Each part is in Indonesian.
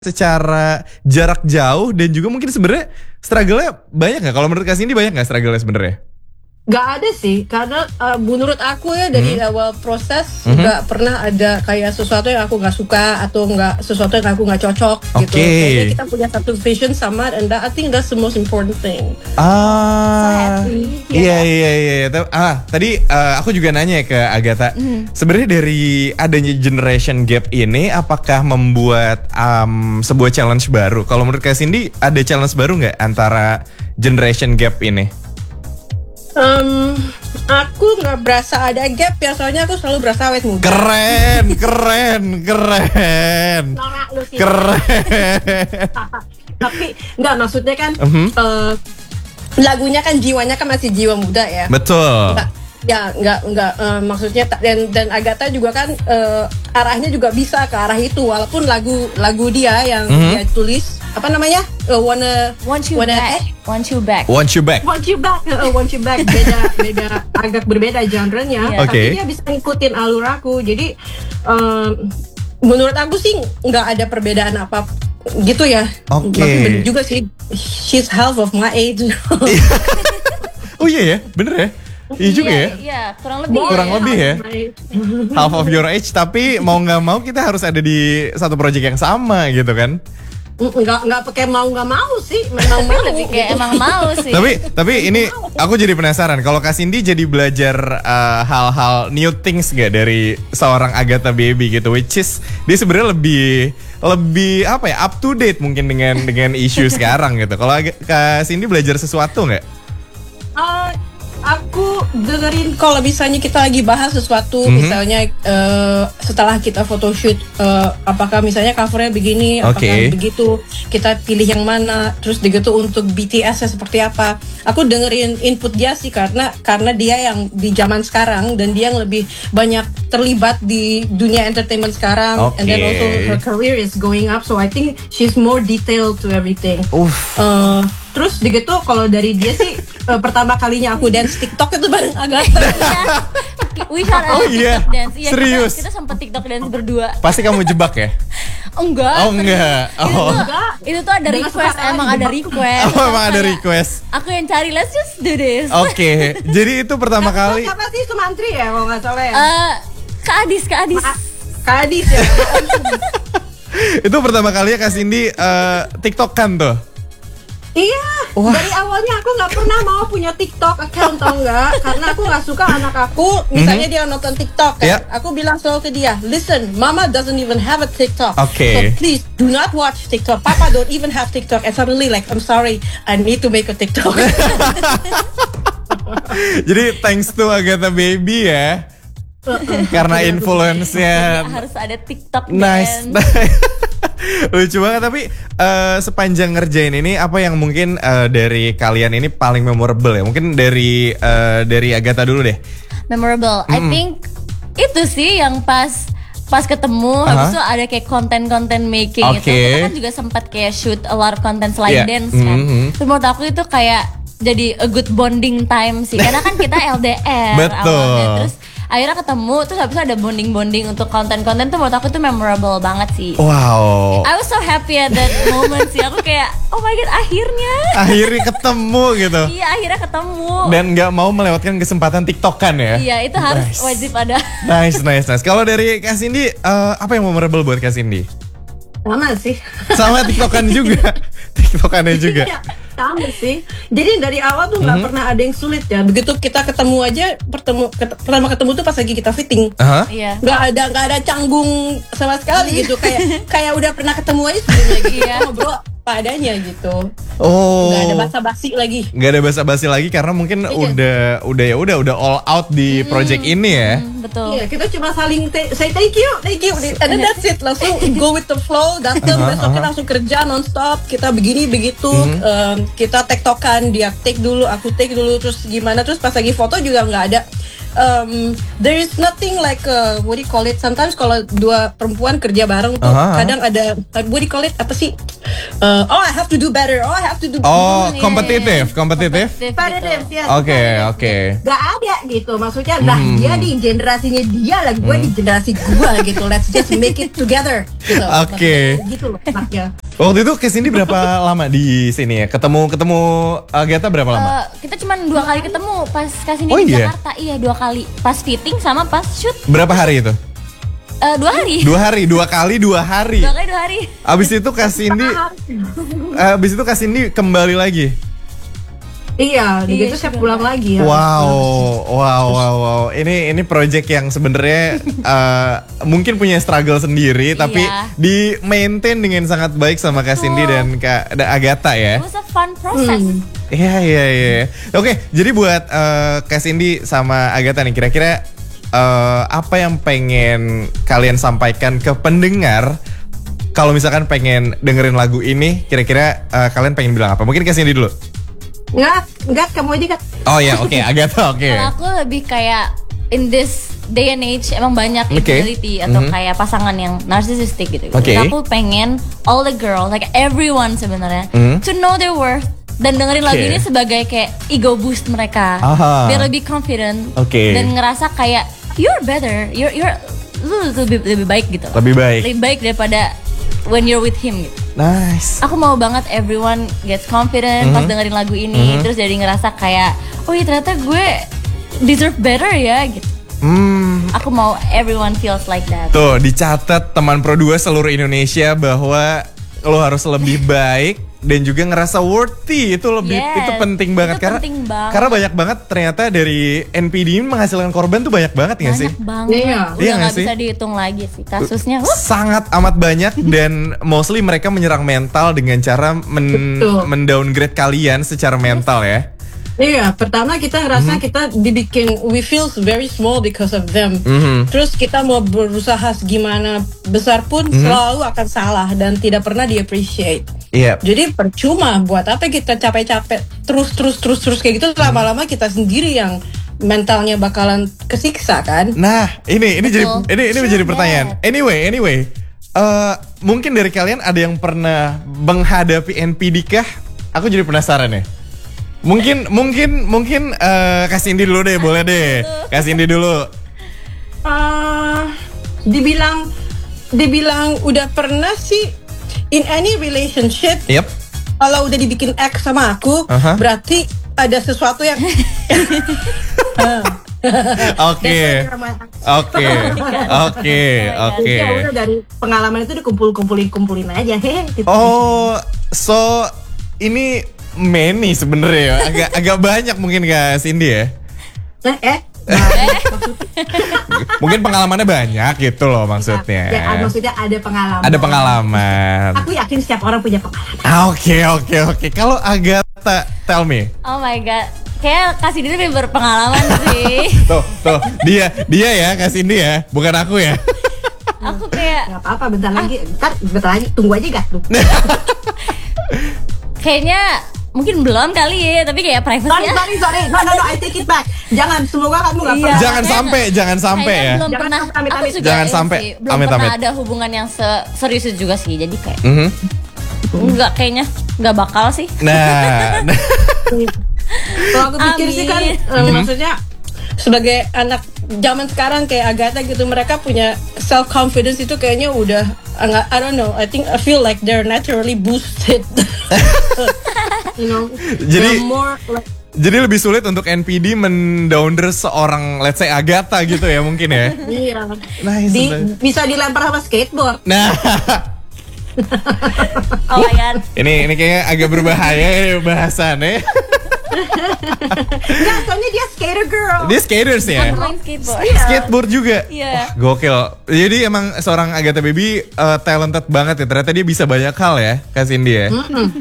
secara jarak jauh dan juga mungkin sebenarnya struggle-nya banyak nggak? Kalau menurut Kak Cindy banyak nggak struggle-nya sebenarnya? Gak ada sih, karena menurut aku ya dari awal proses gak pernah ada kayak sesuatu yang aku gak suka atau nggak sesuatu yang aku gak cocok gitu. Kayaknya kita punya satu vision sama, and I think that's the most important thing. Iya. Tadi aku juga nanya ke Agatha, sebenarnya dari adanya generation gap ini, apakah membuat sebuah challenge baru? Kalau menurut Kak Cindy, ada challenge baru nggak antara generation gap ini? Aku nggak berasa ada gap ya, soalnya aku selalu berasa awet muda. Keren. Norak lu sih. Keren. Tapi nggak, maksudnya kan lagunya kan jiwanya kan masih jiwa muda ya. Betul. Nggak maksudnya dan Agatha juga kan arahnya juga bisa ke arah itu, walaupun lagu dia yang dia tulis apa namanya Want you back beda agak berbeda genrenya, tapi dia bisa ngikutin alur aku. Jadi menurut aku sih nggak ada perbedaan apa gitu ya. Tapi bener juga sih, she's half of my age. Oh iya ya, bener ya. Iya juga ya. Iya, kurang lebih ya. Half of your age, tapi mau nggak mau kita harus ada di satu project yang sama gitu kan. Nggak pakai mau nggak mau sih, memang mau. Lebih kayak emang mau sih. Tapi ini aku jadi penasaran, kalau Kak Cindy jadi belajar hal-hal new things gak dari seorang Agatha Baby gitu, which is dia sebenarnya lebih apa ya, up to date mungkin dengan isu sekarang gitu. Kalau Kak Cindy belajar sesuatu nggak? Aku dengerin kalau misalnya kita lagi bahas sesuatu, misalnya setelah kita photoshoot, apakah misalnya covernya begini, apakah begitu, kita pilih yang mana, terus begitu untuk BTS-nya seperti apa. Aku dengerin input dia sih, karena dia yang di zaman sekarang dan dia yang lebih banyak terlibat di dunia entertainment sekarang, and then also her career is going up, so I think she's more detailed to everything. Terus begitu kalau dari dia sih pertama kalinya aku dance TikTok itu bareng Agatha. We had a TikTok dance. Iya, serius? Kita sempat TikTok dance berdua. Pasti kamu jebak ya? Enggak. Itu tuh ada request, emang ada request. Aku yang cari, let's just do this. Jadi itu pertama kali. Siapa sih, Sumantri ya kalau nggak salah ya? Kak Adis. Kak Adis ya. Itu pertama kali ya Kak Cindy TikTok-kan tuh? Iya, dari awalnya aku nggak pernah mau punya TikTok account, tau nggak? Karena aku nggak suka anak aku, misalnya dia nonton TikTok kan, aku bilang selalu ke dia, listen, Mama doesn't even have a TikTok, so please do not watch TikTok. Papa don't even have TikTok, and suddenly like, I'm sorry, I need to make a TikTok. Jadi thanks to Agatha Baby ya, karena influence-nya harus ada TikTok. Nice. Lucu banget. Tapi sepanjang ngerjain ini, apa yang mungkin dari kalian ini paling memorable ya? Mungkin dari Agatha dulu deh. Memorable, I think itu sih yang pas ketemu, habis itu ada kayak konten making gitu. Kita kan juga sempat kayak shoot a lot of content selain dance kan. Terus menurut aku itu kayak jadi a good bonding time sih, karena kan kita LDR. Betul. Awalnya. Terus akhirnya ketemu, terus habis itu ada bonding tuh konten tuh menurut aku tuh memorable banget sih. Wow. I was so happy at that moment sih. Aku kayak, oh my god, akhirnya ketemu gitu. Iya, akhirnya ketemu. Dan nggak mau melewatkan kesempatan TikTok-kan ya. Iya, itu harus wajib ada. Nice. Kalau dari Kak Cindy, apa yang memorable buat Kak Cindy? Sama sih. Sama TikTokan juga. TikTokannya juga. Sama sih. Jadi dari awal tuh nggak pernah ada yang sulit ya. Begitu kita ketemu aja, pertama ketemu tuh pas lagi kita fitting. Iya. Nggak ada canggung sama sekali gitu. Kayak udah pernah ketemu aja sebelumnya gitu. Ngobrol padanya gitu. Nggak ada basa-basi lagi. Karena mungkin udah all out di project ini ya. Betul. Iya, kita cuma saling say thank you, and then that's it. Langsung go with the flow, datang besoknya langsung kerja nonstop. Kita begini begitu, kita tektokan, dia take dulu, aku take dulu, terus gimana, terus pas lagi foto juga nggak there is nothing like what do you call it? Sometimes kalau dua perempuan kerja bareng tuh kadang ada what do you call it? Apa sih? Oh, I have to do better. Oh, I have to do. Oh, kompetitif. Yes. Oke. Gak ada gitu. Maksudnya lah dia di generasinya dia lah, gue di generasi gue gitu. Let's just make it together. Gitu. Oke. Gitu loh anaknya. Waktu itu Cindy berapa lama di sini ya? Ketemu Agatha berapa lama? Kita cuma 2 kali ketemu pas kasih di Jakarta. Iya 2 kali. Pas fitting sama pas shoot. Berapa hari itu? 2 hari. 2 hari, 2 kali 2 hari. 2 kali 2 hari. Abis itu Cindy kembali lagi. Iya, gitu saya pulang lagi ya. Wow. Ini project yang sebenarnya mungkin punya struggle sendiri, tapi di maintain dengan sangat baik sama Kak Cindy dan Kak Agatha ya. It was a fun process. Iya. Oke, jadi buat Kak Cindy sama Agatha nih, kira-kira apa yang pengen kalian sampaikan ke pendengar? Kalau misalkan pengen dengerin lagu ini, kira-kira kalian pengen bilang apa? Mungkin Kak Cindy dulu. Enggak, kamu aja Kak. Oh ya, oke, Agatha, oke. Kalau aku lebih kayak in this day and age emang banyak infidelity atau kayak pasangan yang narcissistic gitu. Jadi aku pengen all the girls, like everyone sebenarnya, to know their worth dan dengerin lagu ini sebagai kayak ego boost mereka, biar lebih confident dan ngerasa kayak you're better, lu lebih baik gitu. Lebih baik daripada when you're with him gitu. Nice. Aku mau banget everyone gets confident pas dengerin lagu ini, terus jadi ngerasa kayak, oh iya ternyata gue deserve better ya gitu. Aku mau everyone feels like that. Tuh dicatat teman Pro 2 seluruh Indonesia bahwa lo harus lebih baik dan juga ngerasa worthy. Itu itu penting banget karena banyak banget ternyata dari NPD ini menghasilkan korban tuh banyak banget nggak sih? Banyak banget. Udah nggak bisa dihitung lagi sih kasusnya. Sangat amat banyak dan mostly mereka menyerang mental dengan cara mendowngrade kalian secara mental ya. Iya, pertama kita ngerasa kita dibikin, we feel very small because of them. Terus kita mau berusaha gimana besar pun selalu akan salah dan tidak pernah di appreciate. Jadi percuma, buat apa kita capek-capek terus kayak gitu, lama-lama kita sendiri yang mentalnya bakalan kesiksa kan. Nah, ini menjadi pertanyaan. Anyway, mungkin dari kalian ada yang pernah menghadapi NPD kah? Aku jadi penasaran ya. Mungkin Kak Cindy dulu deh, boleh deh. Kak Cindy dulu. Dibilang udah pernah sih in any relationship. Kalau udah dibikin X sama aku, berarti ada sesuatu yang Oke. Ya udah dari pengalaman itu dikumpulin aja gitu. Oh, so ini many sebenarnya ya. Agak banyak mungkin Kak Cindy ya. Mungkin pengalamannya banyak gitu loh maksudnya. Ya, maksudnya ada pengalaman. Ada pengalaman. Aku yakin setiap orang punya pengalaman. Oke. Kalau Agatha, tell me. Oh my god. Kayak Kak Cindy lebih berpengalaman sih. Tuh, dia ya Kak Cindy ya, bukan aku ya. Aku kayak nggak apa-apa, bentar lagi, tunggu aja gak tuh. Kayaknya mungkin belum kali ya, tapi kayak privacy. Sorry. No, I take it back. Jangan, semoga kamu nggak pernah. Jangan sampai ya. Belum pernah. Aku juga jangan sampai. Belum pernah ada hubungan yang serius juga sih. Jadi kayak nggak, kayaknya nggak bakal sih. Nah. Kalau aku pikir sih kan, maksudnya sebagai anak zaman sekarang kayak Agatha gitu, mereka punya self confidence itu kayaknya udah I don't know, I feel like they're naturally boosted. You know, jadi lebih sulit untuk NPD mendowngrade seorang, let's say Agatha gitu ya mungkin ya. Iya. Nice, bisa dilempar sama skateboard. Nah. Oh my god. Ini kayaknya agak berbahaya ya bahasannya. Enggak, soalnya dia skater girl. Dia skaters ya? Skateboard juga? Iya. Gokil. Jadi emang seorang Agatha Baby talented banget ya. Ternyata dia bisa banyak hal ya, Kak Cindy ya.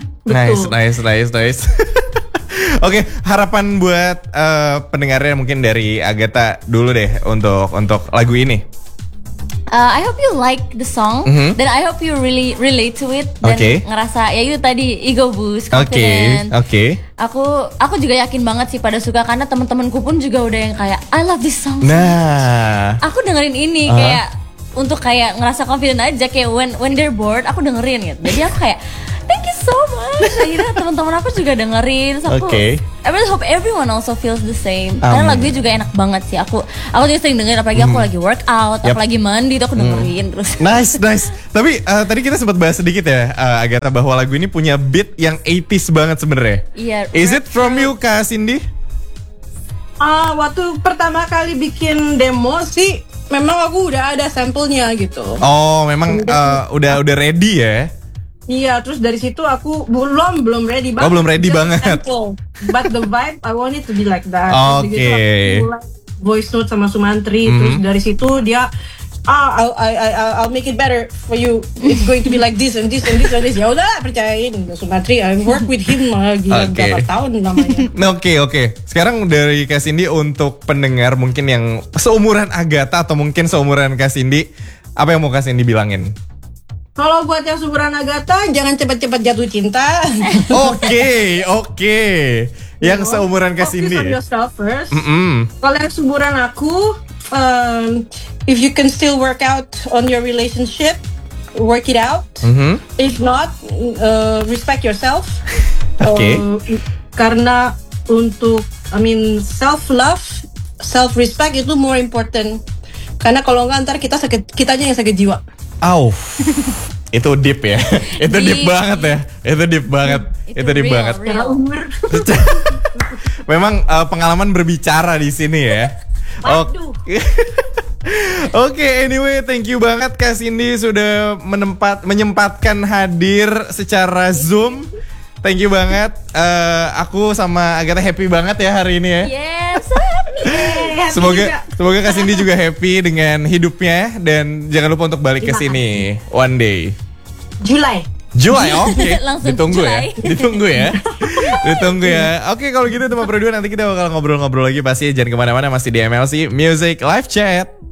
Nice. Oke, harapan buat pendengarnya mungkin dari Agatha dulu deh untuk lagu ini. I hope you like the song dan I hope you really relate to it dan ngerasa ya itu tadi ego boost, confident. Aku juga yakin banget sih pada suka karena teman-temanku pun juga udah yang kayak I love this song. Nah, aku dengerin ini kayak untuk kayak ngerasa confident aja kayak when they're bored aku dengerin gitu. Jadi aku kayak thank you so much. Akhirnya teman-teman aku juga dengerin. So I really hope everyone also feels the same. Karena lagunya juga enak banget sih. Aku juga sering dengerin apalagi aku lagi workout, aku lagi mandi itu aku dengerin terus. Nice. Tapi tadi kita sempat bahas sedikit ya, Agatha, bahwa lagu ini punya beat yang 80s banget sebenarnya. Iya. Is it from you, Kak Cindy? Waktu pertama kali bikin demo sih, memang aku udah ada sampelnya gitu. Oh, memang udah ready ya? Iya, terus dari situ aku belum ready banget. Belum ready banget. But the vibe I want it to be like that. Oke. Aku mulai voice note sama Sumantri, terus dari situ dia I'll make it better for you. It's going to be like this and this and this and this. Ya udah, percayain Sumantri. I work with him gila berapa tahun namanya. Oke. Sekarang dari Kak Cindy untuk pendengar mungkin yang seumuran Agatha atau mungkin seumuran Kak Cindy, apa yang mau Kak Cindy bilangin? Kalau buat yang seumuran Agatha, jangan cepat-cepat jatuh cinta. Oke. Yang seumuran Kak Cindy. Focus on yourself first. Kalau yang seumuran aku, if you can still work out on your relationship, work it out. If not, respect yourself. Karena untuk, self-love, self-respect itu more important. Karena kalau nggak ntar kitanya yang sakit jiwa. Itu deep ya. Itu deep banget ya. Itu deep banget. Memang pengalaman berbicara di sini ya. Oke, anyway, thank you banget Kak Cindy sudah menyempatkan hadir secara Zoom. Thank you banget. Aku sama Agatha happy banget ya hari ini ya. Yes. Semoga Kak Cindy juga happy dengan hidupnya dan jangan lupa untuk balik ke sini one day. Julai, oke. Ditunggu ya. Oke, kalau gitu teman berdua nanti kita bakal ngobrol-ngobrol lagi pasti. Jangan kemana-mana, masih di MLC Music Live Chat.